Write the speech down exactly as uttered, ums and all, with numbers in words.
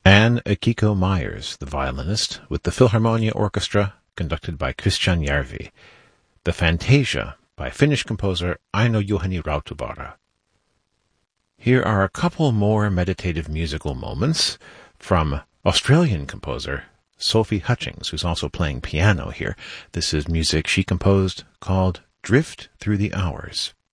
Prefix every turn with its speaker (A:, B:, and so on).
A: and Akiko Myers, the violinist, with the Philharmonia Orchestra, conducted by Christian Järvi. The Fantasia, by Finnish composer Aino Juhani Rautavaara. Here are a couple more meditative musical moments from Australian composer Sophie Hutchings, who's also playing piano here. This is music she composed called Drift Through the Hours.